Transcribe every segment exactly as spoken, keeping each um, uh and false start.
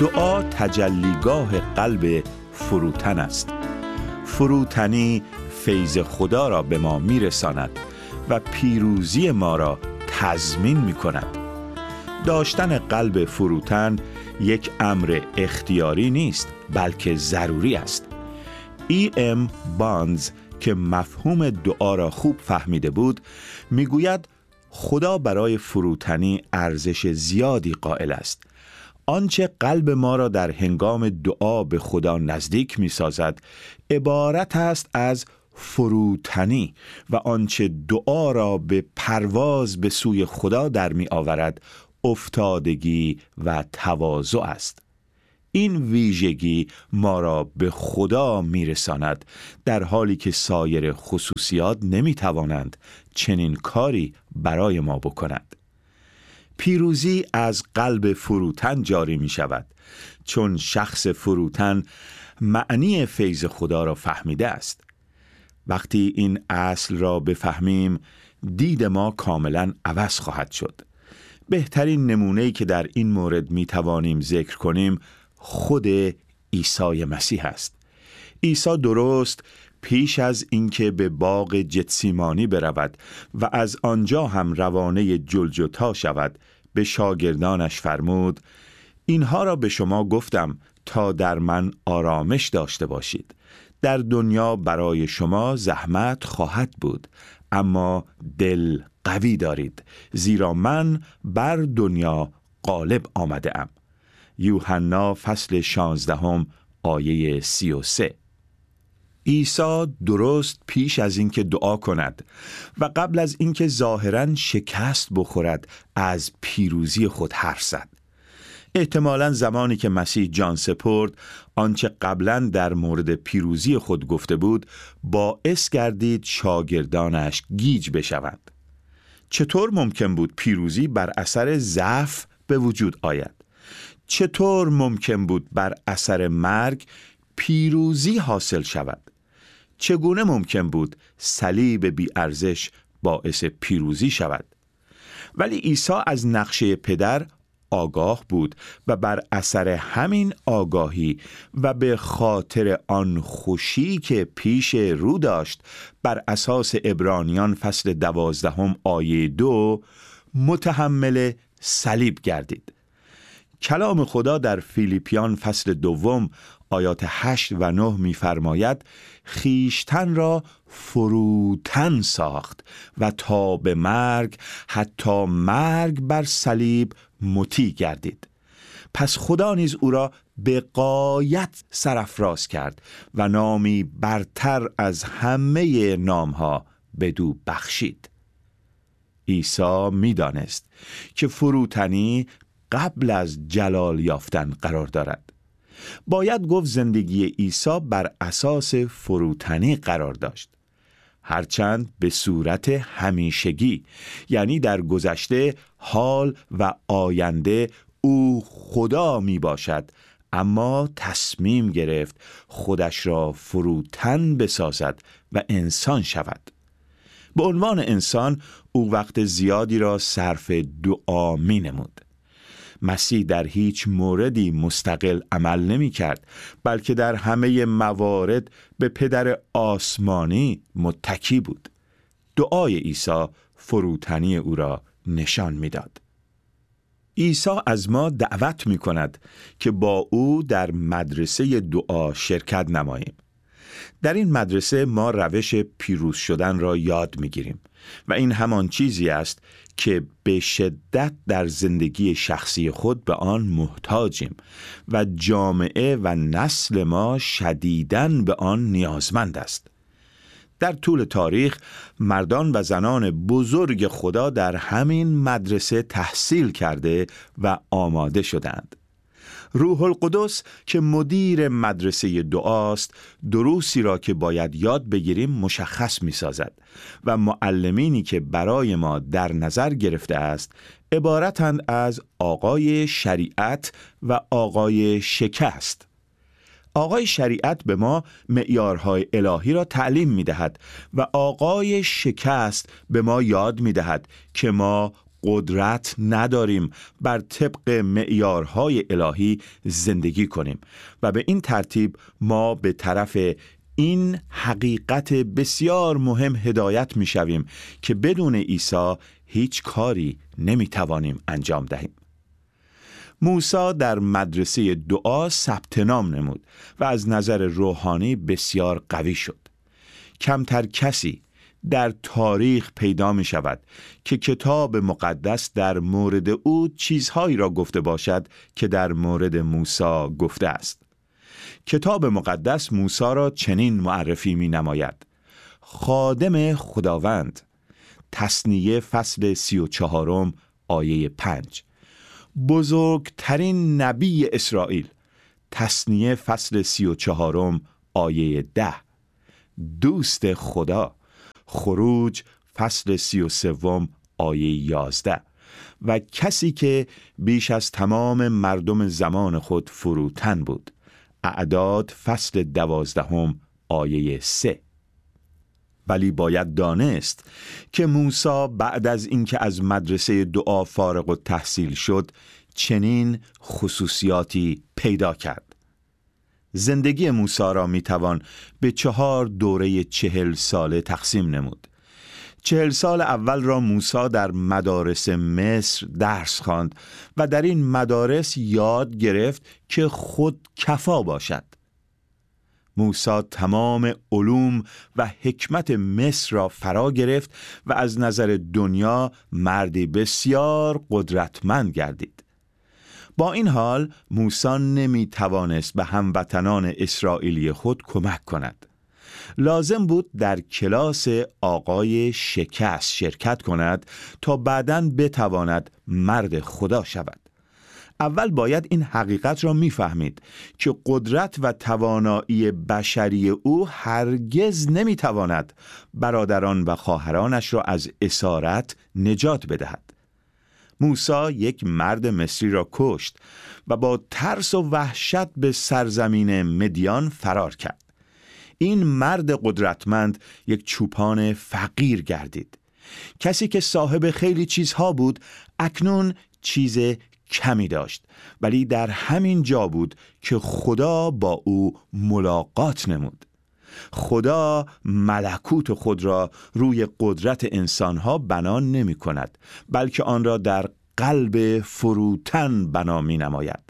دعا تجلیگاه قلب فروتن است. فروتنی فیض خدا را به ما میرساند و پیروزی ما را تضمین می کند. داشتن قلب فروتن یک امر اختیاری نیست، بلکه ضروری است. ای ام بانز که مفهوم دعا را خوب فهمیده بود میگوید خدا برای فروتنی ارزش زیادی قائل است. آنچه قلب ما را در هنگام دعا به خدا نزدیک می سازد عبارت است از فروتنی و آنچه دعا را به پرواز به سوی خدا در می آورد افتادگی و تواضع است. این ویژگی ما را به خدا می رساند، در حالی که سایر خصوصیات نمی توانند چنین کاری برای ما بکنند. پیروزی از قلب فروتن جاری می شود، چون شخص فروتن معنی فیض خدا را فهمیده است. وقتی این اصل را بفهمیم، دید ما کاملا عوض خواهد شد. بهترین نمونه‌ای که در این مورد می توانیم ذکر کنیم خود عیسی مسیح است. عیسی درست پیش از اینکه به باغ جتسیمانی برود و از آنجا هم روانه جلجتا شود، به شاگردانش فرمود: اینها را به شما گفتم تا در من آرامش داشته باشید. در دنیا برای شما زحمت خواهد بود، اما دل قوی دارید، زیرا من بر دنیا غالب آمده ام. یوحنا فصل شانزدهم آیه سی و سه. عیسی درست پیش از اینکه دعا کند و قبل از اینکه ظاهراً شکست بخورد از پیروزی خود حرف زد. احتمالاً زمانی که مسیح جان سپرد، آنچه قبلاً در مورد پیروزی خود گفته بود باعث گردید شاگردانش گیج بشوند. چطور ممکن بود پیروزی بر اثر ضعف به وجود آید؟ چطور ممکن بود بر اثر مرگ پیروزی حاصل شود؟ چگونه ممکن بود صلیب بی ارزش باعث پیروزی شود؟ ولی عیسی از نقشه پدر آگاه بود و بر اثر همین آگاهی و به خاطر آن خوشی که پیش رو داشت، بر اساس عبرانیان فصل دوازدهم آیه دو متحمل صلیب گردید. کلام خدا در فیلیپیان فصل دوم آیات هشت و نه می‌فرماید: خیشتن را فروتن ساخت و تا به مرگ، حتی مرگ بر صلیب مطیع گردید. پس خدا نیز او را به غایت سرافراز کرد و نامی برتر از همه نامها بدو بخشید. عیسی می‌دانست که فروتنی قبل از جلال یافتن قرار دارد. باید گفت زندگی عیسی بر اساس فروتنی قرار داشت، هرچند به صورت همیشگی، یعنی در گذشته، حال و آینده او خدا می باشد، اما تصمیم گرفت خودش را فروتن بسازد و انسان شود. به عنوان انسان او وقت زیادی را صرف دعا می نمود. مسیح در هیچ موردی مستقل عمل نمی کرد، بلکه در همه موارد به پدر آسمانی متکی بود. دعای عیسی فروتنی او را نشان می داد. عیسی از ما دعوت می کند که با او در مدرسه دعا شرکت نماییم. در این مدرسه ما روش پیروز شدن را یاد می گیریم و این همان چیزی است که به شدت در زندگی شخصی خود به آن محتاجیم و جامعه و نسل ما شدیداً به آن نیازمند است. در طول تاریخ مردان و زنان بزرگ خدا در همین مدرسه تحصیل کرده و آماده شدند. روح القدس که مدیر مدرسه دعاست، دروسی را که باید یاد بگیریم مشخص می سازد و معلمینی که برای ما در نظر گرفته است عبارتند از آقای شریعت و آقای شکست. آقای شریعت به ما معیارهای الهی را تعلیم می دهد و آقای شکست به ما یاد می دهد که ما قدرت نداریم بر طبق معیارهای الهی زندگی کنیم و به این ترتیب ما به طرف این حقیقت بسیار مهم هدایت می شویم که بدون عیسی هیچ کاری نمی توانیم انجام دهیم. موسی در مدرسه دعا ثبت نام نمود و از نظر روحانی بسیار قوی شد. کمتر کسی در تاریخ پیدا می شود که کتاب مقدس در مورد او چیزهایی را گفته باشد که در مورد موسی گفته است. کتاب مقدس موسی را چنین معرفی می نماید: خادم خداوند، تثنیه فصل سی و چهارم آیه پنج. بزرگترین نبی اسرائیل، تثنیه فصل سی و چهارم آیه ده. دوست خدا، خروج فصل سی و سوم آیه یازده. و کسی که بیش از تمام مردم زمان خود فروتن بود، اعداد فصل دوازدهم آیه سه. ولی باید دانست که موسی بعد از اینکه از مدرسه دعا فارغ التحصیل شد چنین خصوصیاتی پیدا کرد. زندگی موسی را میتوان به چهار دوره چهل ساله تقسیم نمود. چهل سال اول را موسی در مدارس مصر درس خواند و در این مدارس یاد گرفت که خود کفا باشد. موسی تمام علوم و حکمت مصر را فرا گرفت و از نظر دنیا مردی بسیار قدرتمند گردید. با این حال موسی نمی توانست به هموطنان اسرائیلی خود کمک کند. لازم بود در کلاس آقای شکست شرکت کند تا بعداً بتواند مرد خدا شود. اول باید این حقیقت را می‌فهمید که قدرت و توانایی بشری او هرگز نمی‌تواند برادران و خواهرانش را از اسارت نجات بدهد. موسی یک مرد مصری را کشت و با ترس و وحشت به سرزمین مدیان فرار کرد. این مرد قدرتمند یک چوپان فقیر گردید. کسی که صاحب خیلی چیزها بود اکنون چیز کمی داشت، ولی در همین جا بود که خدا با او ملاقات نمود. خدا ملکوت خود را روی قدرت انسانها بنا نمی کند، بلکه آن را در قلب فروتن بنا می نماید.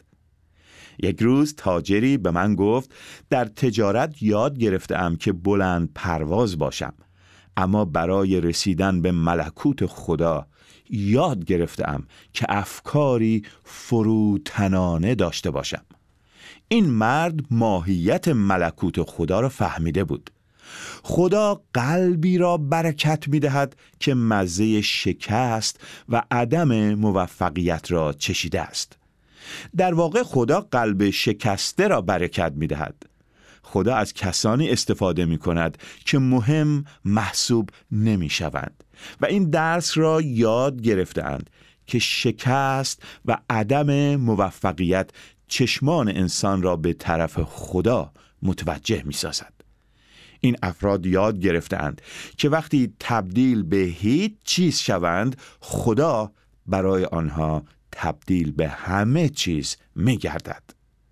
یک روز تاجری به من گفت در تجارت یاد گرفتم که بلند پرواز باشم، اما برای رسیدن به ملکوت خدا یاد گرفتم که افکاری فروتنانه داشته باشم. این مرد ماهیت ملکوت خدا را فهمیده بود. خدا قلبی را برکت می دهد که مزه شکست و عدم موفقیت را چشیده است. در واقع خدا قلب شکسته را برکت می دهد. خدا از کسانی استفاده می کند که مهم محسوب نمی شوند و این درس را یاد گرفتند که شکست و عدم موفقیت چشمان انسان را به طرف خدا متوجه می سازد. این افراد یاد گرفتند که وقتی تبدیل به هیچ چیز شوند، خدا برای آنها تبدیل به همه چیز می گردد.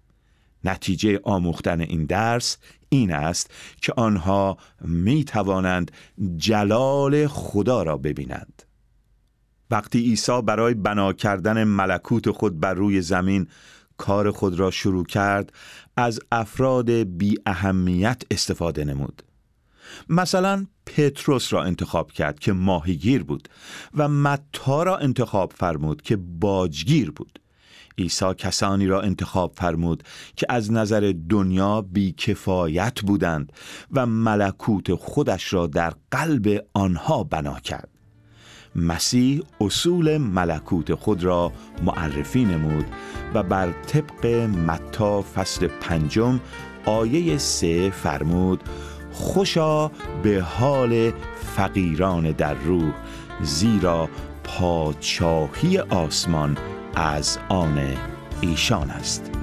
نتیجه آموختن این درس این است که آنها می توانند جلال خدا را ببینند. وقتی عیسی برای بنا کردن ملکوت خود بر روی زمین کار خود را شروع کرد، از افراد بی اهمیت استفاده نمود. مثلا پتروس را انتخاب کرد که ماهیگیر بود و متی را انتخاب فرمود که باجگیر بود. عیسی کسانی را انتخاب فرمود که از نظر دنیا بی‌کفایت بودند و ملکوت خودش را در قلب آنها بنا کرد. مسیح اصول ملکوت خود را معرفی نمود و بر طبق متی فصل پنجم آیه سه فرمود: خوشا به حال فقیران در روح، زیرا پادشاهی آسمان از آن ایشان است.